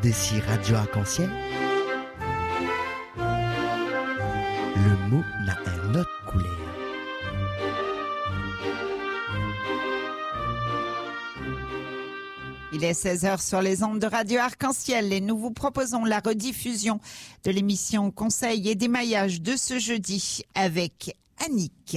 D'ici Radio Arc-en-Ciel, le mot n'a un autre couleur. Il est 16h sur les ondes de Radio Arc-en-Ciel et nous vous proposons la rediffusion de l'émission Conseil et d'émaillage de ce jeudi avec Annick.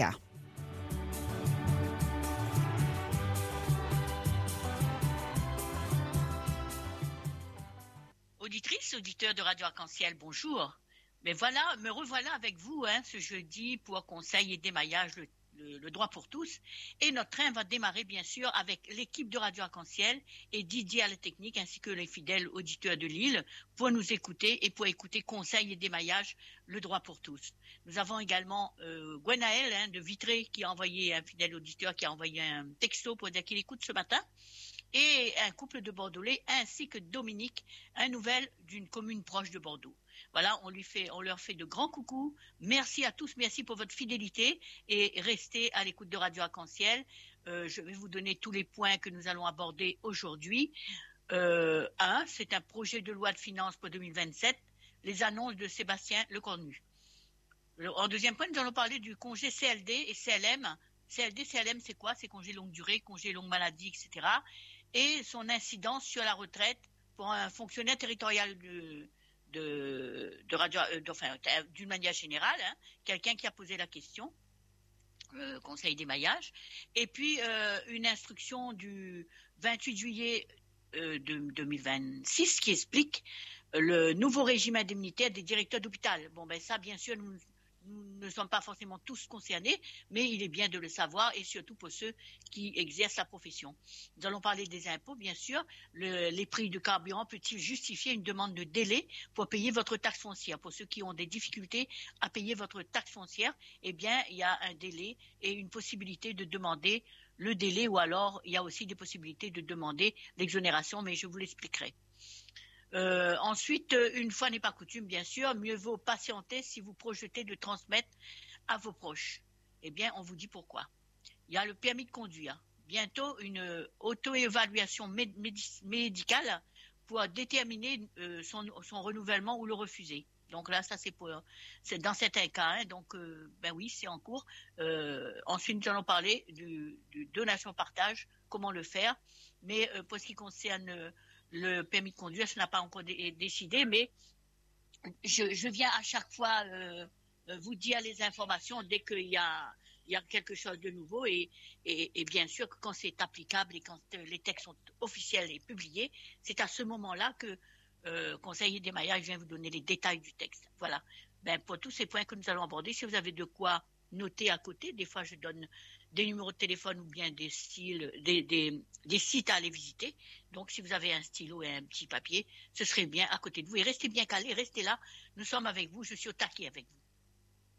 Auditrices, auditeurs de Radio Arc-en-Ciel, bonjour. Mais voilà, me revoilà avec vous ce jeudi pour Conseil et d'émaillage, le droit pour tous. Et notre train va démarrer bien sûr avec l'équipe de Radio Arc-en-Ciel et Didier à la technique ainsi que les fidèles auditeurs de Lille pour nous écouter et pour écouter Conseil et d'émaillage, le droit pour tous. Nous avons également Gwenaël de Vitré qui a envoyé un fidèle auditeur qui a envoyé un texto pour dire qu'il écoute ce matin. Et un couple de Bordelais ainsi que Dominique, un nouvel d'une commune proche de Bordeaux. Voilà, on leur fait de grands coucous. Merci à tous, merci pour votre fidélité et restez à l'écoute de Radio Arc-en-Ciel. Je vais vous donner tous les points que nous allons aborder aujourd'hui. C'est un projet de loi de finances pour 2027, les annonces de Sébastien Lecornu. En deuxième point, nous allons parler du congé CLD et CLM. CLD, CLM, c'est quoi? C'est congé longue durée, congé longue maladie, etc. Et son incidence sur la retraite pour un fonctionnaire territorial d'une manière générale, quelqu'un qui a posé la question, conseil d'émaillage, et puis une instruction du 28 juillet 2026 qui explique le nouveau régime indemnitaire des directeurs d'hôpital. Bon, ben ça, bien sûr, nous ne sommes pas forcément tous concernés, mais il est bien de le savoir et surtout pour ceux qui exercent la profession. Nous allons parler des impôts, bien sûr. Les prix du carburant peut-il justifier une demande de délai pour payer votre taxe foncière? Pour ceux qui ont des difficultés à payer votre taxe foncière, eh bien, il y a un délai et une possibilité de demander le délai ou alors il y a aussi des possibilités de demander l'exonération, mais je vous l'expliquerai. Ensuite, une fois n'est pas coutume, bien sûr, mieux vaut patienter si vous projetez de transmettre à vos proches. Eh bien, on vous dit pourquoi. Il y a le permis de conduire. Bientôt, une auto-évaluation médicale pour déterminer son renouvellement ou le refuser. Donc là, ça c'est dans certains cas. Donc, ben oui, c'est en cours. Ensuite, nous allons parler du donation-partage, comment le faire. Mais pour ce qui concerne le permis de conduire, ça n'a pas encore décidé, mais je viens à chaque fois vous dire les informations dès qu'il y a quelque chose de nouveau et bien sûr que quand c'est applicable et quand les textes sont officiels et publiés, c'est à ce moment-là que conseiller d'émaillage vient vous donner les détails du texte. Voilà. Ben, pour tous ces points que nous allons aborder, si vous avez de quoi noter à côté, des fois je donne des numéros de téléphone ou bien des sites à aller visiter. Donc si vous avez un stylo et un petit papier, ce serait bien à côté de vous. Et restez bien calés, restez là. Nous sommes avec vous, je suis au taquet avec vous.